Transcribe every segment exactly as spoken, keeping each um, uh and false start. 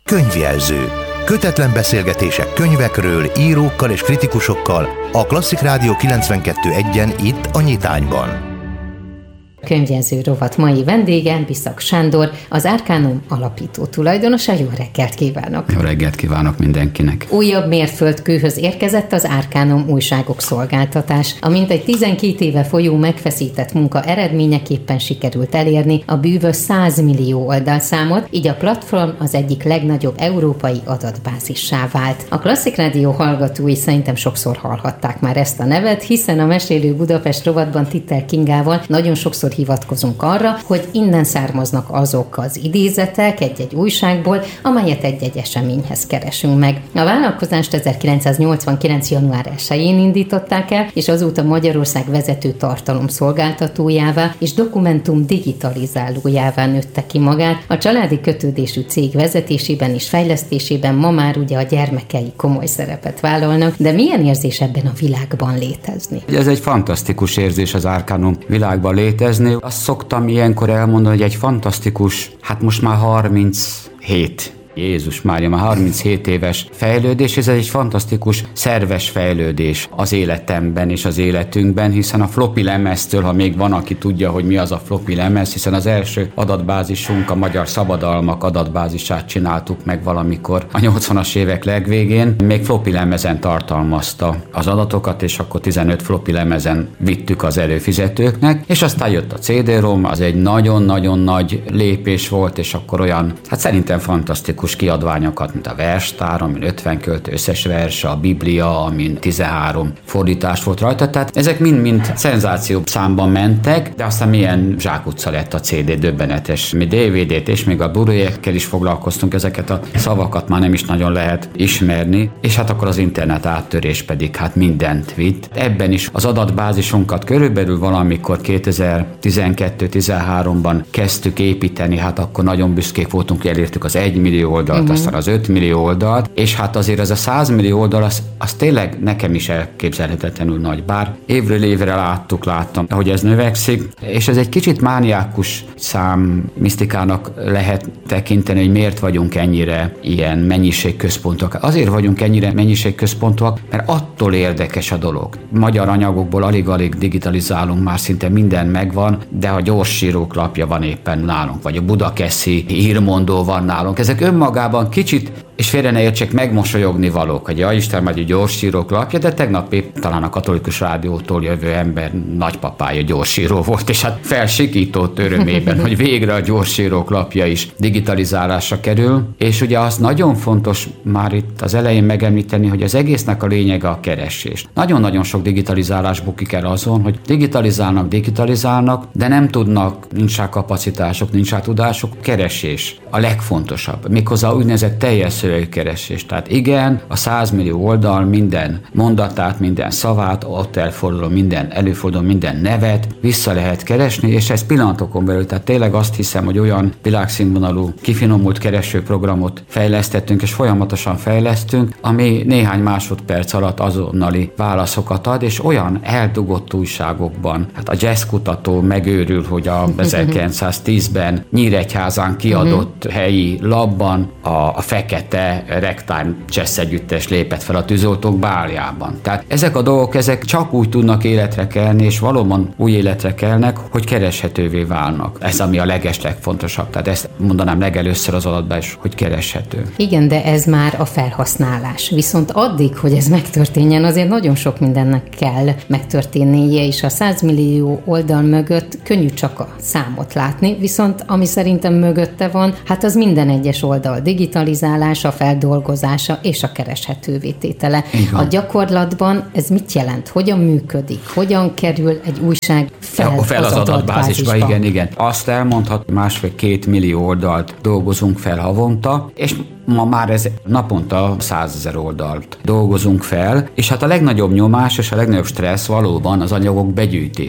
Könyvjelző. Kötetlen beszélgetések könyvekről, írókkal és kritikusokkal a Klasszik Rádió kilencvenkettő egyen itt a Nyitányban. Könyvjelző rovat mai vendége Biszak Sándor, az Arcanum alapító tulajdonosa. Jó reggelt kívánok! Jó reggelt kívánok mindenkinek! Újabb mérföldkőhöz érkezett az Arcanum újságok szolgáltatás. A mintegy tizenkét éve folyó megfeszített munka eredményeképpen sikerült elérni a bűvös száz millió oldalszámot, így a platform az egyik legnagyobb európai adatbázissá vált. A Klasszik Rádió hallgatói szerintem sokszor hallhatták már ezt a nevet, hiszen a Mesélő Budapest rovatban Titter Kingával nagyon sokszor hivatkozunk arra, hogy innen származnak azok az idézetek egy-egy újságból, amelyet egy-egy eseményhez keresünk meg. A vállalkozást ezerkilencszáznyolcvankilenc január elsején indították el, és azóta Magyarország vezető tartalomszolgáltatójává és dokumentum digitalizálójává nőtte ki magát. A családi kötődésű cég vezetésében és fejlesztésében ma már ugye a gyermekei komoly szerepet vállalnak, de milyen érzés ebben a világban létezni? Ez egy fantasztikus érzés az Arcanum világban létezni. Azt szoktam ilyenkor elmondani, hogy egy fantasztikus, hát most már harminchét Jézus Mária, már harminchét éves fejlődés, ez egy fantasztikus szerves fejlődés az életemben és az életünkben, hiszen a floppy lemeztől, ha még van, aki tudja, hogy mi az a floppy lemez, hiszen az első adatbázisunk, a Magyar Szabadalmak adatbázisát csináltuk meg valamikor a nyolcvanas évek legvégén, még floppy lemezen tartalmazta az adatokat, és akkor tizenöt floppy lemezen vittük az előfizetőknek, és aztán jött a cé dé-rom, az egy nagyon-nagyon nagy lépés volt, és akkor olyan, hát szerintem fantasztikus kiadványokat, mint a Verstár, amin ötven költő összes verse, a Biblia, amin tizenhárom fordítás volt rajta, tehát ezek mind-mind szenzáció számban mentek, de aztán milyen zsákutca lett a cé dé, döbbenetes. Mi dé vé dét és még a Blu-ray-ekkel is foglalkoztunk, ezeket a szavakat már nem is nagyon lehet ismerni, és hát akkor az internet áttörés pedig hát mindent vitt. Ebben is az adatbázisunkat körülbelül valamikor kétezer-tizenkettő tizenháromban kezdtük építeni, hát akkor nagyon büszkék voltunk, hogy elértük az egy millió oldalt, uh-huh. aztán az öt millió oldalt, és hát azért ez a száz millió oldal, az, az tényleg nekem is elképzelhetetlenül nagy, bár évről évre láttuk, láttam, hogy ez növekszik, és ez egy kicsit mániákus szám misztikának lehet tekinteni, hogy miért vagyunk ennyire ilyen mennyiségközpontok. Azért vagyunk ennyire mennyiségközpontok, mert attól érdekes a dolog. Magyar anyagokból alig-alig digitalizálunk, már szinte minden megvan, de a gyorssírók lapja van éppen nálunk, vagy a budakeszi hírmondó van nálunk. Ezek önmagában kicsit, és félre ne értsék, megmosolyogni valók, hogy ja, Isten, majd a gyorssírók lapja, de tegnap épp talán a Katolikus Rádiótól jövő ember nagypapája gyorssíró volt, és hát felsikított örömében, hogy végre a gyorssírók lapja is digitalizálásra kerül, és ugye az nagyon fontos már itt az elején megemlíteni, hogy az egésznek a lényege a keresés. Nagyon-nagyon sok digitalizálás bukik el azon, hogy digitalizálnak, digitalizálnak, de nem tudnak, nincs rá kapacitások, nincs rá tudások, keresés a legfontosabb, méghozzá úgynevezett teljes szövegkeresés. Tehát igen, a száz millió oldal minden mondatát, minden szavát, ott elforduló minden, előforduló minden nevet vissza lehet keresni, és ez pillanatokon belül, tehát tényleg azt hiszem, hogy olyan világszínvonalú, kifinomult keresőprogramot fejlesztettünk, és folyamatosan fejlesztünk, ami néhány másodperc alatt azonnali válaszokat ad, és olyan eldugott újságokban, hát a jazzkutató megőrül, hogy a ezerkilencszáztízben Nyíregyházán kiadott helyi labban a, a fekete ragtime jazz együttes lépett fel a tűzoltók báljában. Tehát ezek a dolgok, ezek csak úgy tudnak életre kelni, és valóban új életre kelnek, hogy kereshetővé válnak. Ez ami a legeslegfontosabb. Tehát ezt mondanám legelőször az adatban is, hogy kereshető. Igen, de ez már a felhasználás. Viszont addig, hogy ez megtörténjen, azért nagyon sok mindennek kell megtörténnie, és a száz millió oldal mögött könnyű csak a számot látni, viszont ami szerintem mögötte van, hát az minden egyes oldal digitalizálása, feldolgozása és a kereshetővé tétele. A gyakorlatban ez mit jelent? Hogyan működik? Hogyan kerül egy újság fel, ja, fel az, az adatbázisba? Igen, igen. Azt elmondhat, másfél-két millió oldalt dolgozunk fel havonta, és ma már ez naponta százezer oldalt dolgozunk fel, és hát a legnagyobb nyomás és a legnagyobb stressz valóban az anyagok begyűjtése.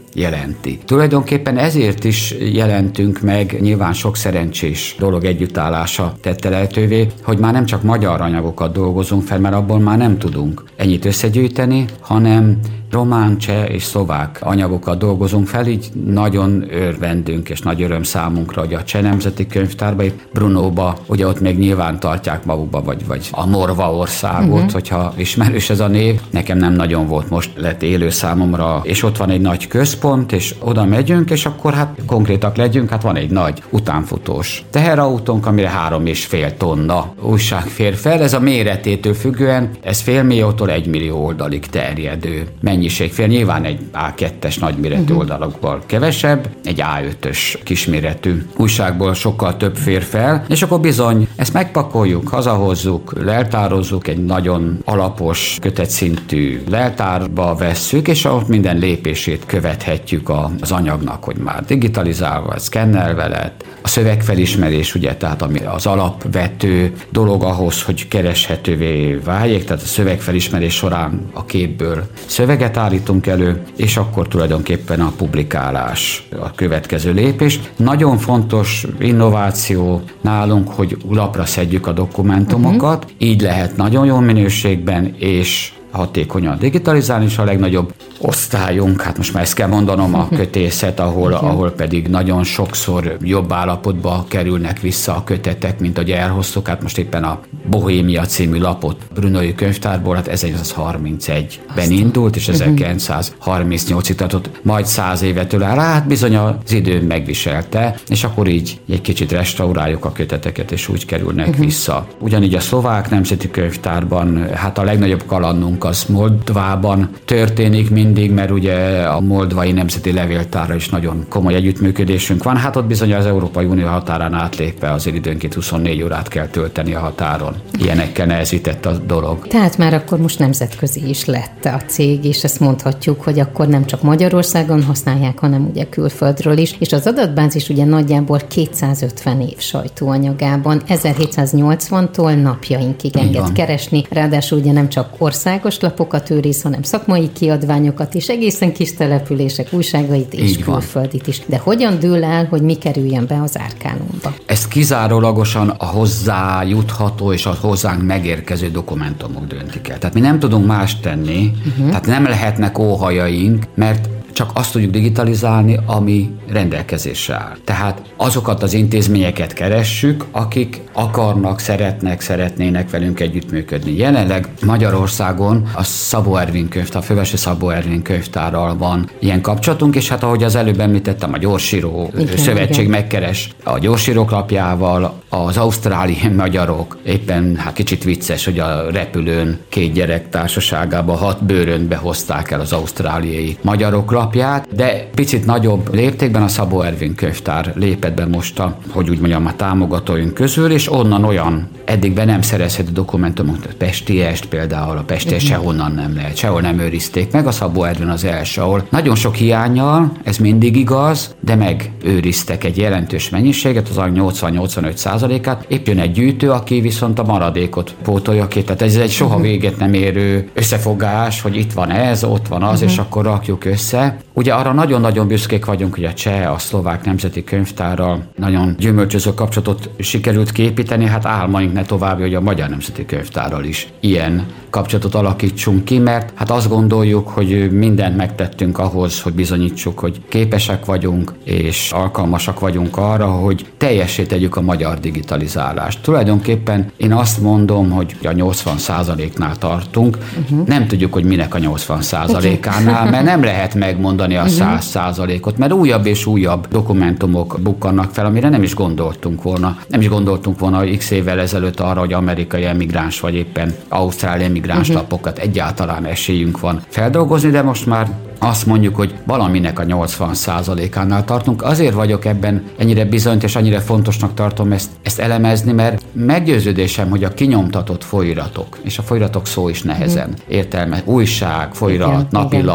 jelenti. Tulajdonképpen ezért is jelentünk meg, nyilván sok szerencsés dolog együttállása tette lehetővé, hogy már nem csak magyar anyagokat dolgozunk fel, mert abból már nem tudunk ennyit összegyűjteni, hanem román, cseh és szlovák anyagokat dolgozunk fel, így nagyon örvendünk, és nagy öröm számunkra, hogy a Cseh Nemzeti Könyvtárba, itt Brunóba, ugye ott még nyilván tartják magukba, vagy, vagy a Morva országot, uh-huh. hogyha ismerős ez a név. Nekem nem nagyon volt, most lett élő számomra, és ott van egy nagy központ, és oda megyünk, és akkor hát konkrétak legyünk, hát van egy nagy utánfutós teherautónk, amire három és fél tonna újság fér fel. Ez a méretétől függően, ez fél milliótól egy millió oldalig terjedő mennyiség fél. Nyilván egy á kettes nagyméretű uh-huh. oldalakból kevesebb, egy á ötös kisméretű újságból sokkal több fér fel, és akkor bizony ezt megpakoljuk, hazahozzuk, leltározzuk, egy nagyon alapos kötetszintű leltárba vesszük, és ott minden lépését követhetjük az anyagnak, hogy már digitalizálva, szkennelve lett. A szövegfelismerés, ugye, tehát ami az alapvető dolog ahhoz, hogy kereshetővé váljék, tehát a szövegfelismerés során a képből szöveget állítunk elő, és akkor tulajdonképpen a publikálás a következő lépés. Nagyon fontos innováció nálunk, hogy lapra szedjük a dokumentumokat, uh-huh. így lehet nagyon jó minőségben és hatékonyan digitalizálni, és a legnagyobb osztályunk, hát most már ezt kell mondanom, a kötészet, ahol, ahol pedig nagyon sokszor jobb állapotba kerülnek vissza a kötetek, mint ahogy elhoztuk. Hát most éppen a Bohémia című lapot Brunói könyvtárból, hát ezernyolcszázharmincegyben indult, és ezerkilencszázharmincnyolcig tartott, majd száz évetől áll. Hát bizony az idő megviselte, és akkor így egy kicsit restauráljuk a köteteket, és úgy kerülnek uh-huh. vissza. Ugyanígy a Szlovák Nemzeti Könyvtárban, hát a legnagyobb kalandunk az Moldvában történik mindig, mert ugye a Moldvai Nemzeti Levéltárra is nagyon komoly együttműködésünk van. Hát ott bizony az Európai Unió határán átlépve azért időnként huszonnégy órát kell tölteni a határon. Ilyenekkel nehezített a dolog. Tehát már akkor most nemzetközi is lett a cég, és ezt mondhatjuk, hogy akkor nem csak Magyarországon használják, hanem ugye külföldről is. És az adatbázis ugye nagyjából kétszázötven év sajtóanyagában ezerhétszáznyolcvantól napjainkig enged keresni. Ráadásul ugye nem csak országos lapokat őriz, hanem szakmai kiadványokat is, egészen kis települések újságait és így külföldit van. Is. De hogyan dől el, hogy mi kerüljen be az Arkánumba? Ez kizárólagosan a hozzájutható és a hozzánk megérkező dokumentumok döntik el. Tehát mi nem tudunk más tenni, uh-huh. tehát nem lehetnek óhajaink, mert csak azt tudjuk digitalizálni, ami rendelkezésre áll. Tehát azokat az intézményeket keressük, akik akarnak, szeretnek, szeretnének velünk együttműködni. Jelenleg Magyarországon a Szabó Ervin könyvtár, a Fővárosi Szabó Ervin könyvtárral van ilyen kapcsolatunk, és hát ahogy az előbb említettem, a Gyorsíró igen, Szövetség igen. megkeres a Gyorsírók lapjával, az ausztráliai magyarok, éppen hát kicsit vicces, hogy a repülőn két gyerek társaságában hat bőröntbe hozták el az ausztráliai magyarok lapját, de picit nagyobb léptékben a Szabó Ervin könyvtár lépett be most a, hogy úgy mondjam, a támogatóink közül, és onnan olyan eddig be nem szerezhető dokumentumok, a Pestiest például, a Pestiest uh-huh. sehonnan nem lehet, sehol nem őrizték meg, a Szabó Ervin az első, ahol nagyon sok hiánnyal, ez mindig igaz, de megőriztek egy jelentős mennyiséget, az nyolcvan-nyolcvanöt százalékát, épp jön egy gyűjtő, aki viszont a maradékot pótolja ki, tehát ez egy soha uh-huh. véget nem érő összefogás, hogy itt van ez, ott van az, uh-huh. és akkor rakjuk össze. Ugye arra nagyon-nagyon büszkék vagyunk, hogy a Cseh, a Szlovák Nemzeti Könyvtárral nagyon gyümölcsöző kapcsolatot sikerült kiépíteni, hát álmaink ne tovább, hogy a Magyar Nemzeti Könyvtárral is ilyen kapcsolatot alakítsunk ki, mert hát azt gondoljuk, hogy mindent megtettünk ahhoz, hogy bizonyítsuk, hogy képesek vagyunk, és alkalmasak vagyunk arra, hogy teljessé tegyük a magyar digitalizálást. Tulajdonképpen én azt mondom, hogy a nyolcvan százaléknál tartunk, uh-huh. nem tudjuk, hogy minek a nyolcvan százalékánál, mert nem lehet megmondani a száz százalékot, mert újabb és újabb dokumentumok bukkannak fel, amire nem is gondoltunk volna. Nem is gondoltunk volna x évvel ezelőtt arra, hogy amerikai emigráns vagy éppen ausztrál emigráns uh-huh. lapokat egyáltalán esélyünk van feldolgozni, de most már azt mondjuk, hogy valaminek a nyolcvan százalékánál tartunk. Azért vagyok ebben ennyire bizonyos és annyira fontosnak tartom ezt, ezt elemezni, mert meggyőződésem, hogy a kinyomtatott folyiratok, és a folyiratok szó is nehezen értelme, újság, folyirat, igen, napilap,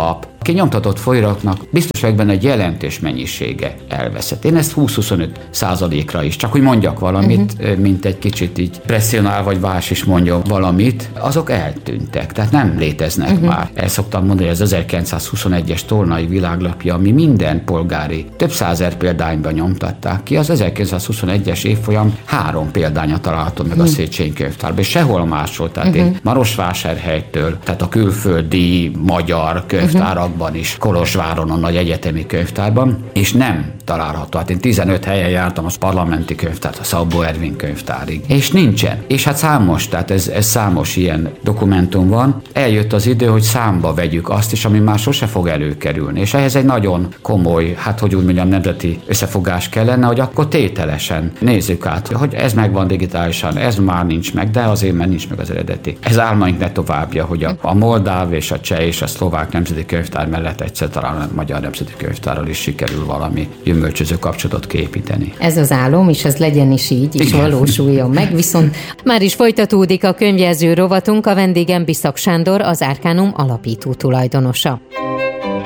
kinyomtatott folyiratoknak biztos vagyok benne egy jelentős mennyisége elveszett. Én ezt húsz-huszonöt százalékra is, csak hogy mondjak valamit, uh-huh. mint egy kicsit így presszionál, vagy más is mondja valamit, azok eltűntek, tehát nem léteznek uh-huh. már. El szoktam mondani, hogy az ezerkilencszázhuszonegyes Tolnai Világlapja, ami minden polgári több százer példányban nyomtatták ki, az ezerkilencszázhuszonegyes évfolyam három példánya található meg uh-huh. a Széchenyi könyvtárban, és sehol máshol, tehát uh-huh. én Marosvásárhelytől, tehát a külföldi magyar könyvtárakban uh-huh. is, Kolozsváron a nagy egyetemi könyvtárban, és nem található. Hát én tizenöt helyen jártam az parlamenti könyvtárt, a Szabó Ervin könyvtárig, és nincsen. És hát számos, tehát ez, ez számos ilyen dokumentum van. Eljött az idő, hogy számba vegyük azt is, ami már sose fog előkerülni. És ehhez egy nagyon komoly, hát hogy úgy mondjam, nemzeti összefogás kellene, hogy akkor tételesen nézzük át, hogy ez megvan digitálisan, ez már nincs meg, de azért mert nincs meg az eredeti. Ez álmaink ne továbbja, hogy a, a moldáv és a cseh és a szlovák nemzeti könyvtár mellett egyszer talán a magyar nemzeti könyvtárral is sikerül valami gyümölcsöző kapcsolatot kiépíteni. Ez az álom, és ez legyen is így, és valósuljon meg, viszont már is folytatódik a könyvjelző rovatunk, a vendégem Biszak Sándor, az Arcanum alapító tulajdonosa.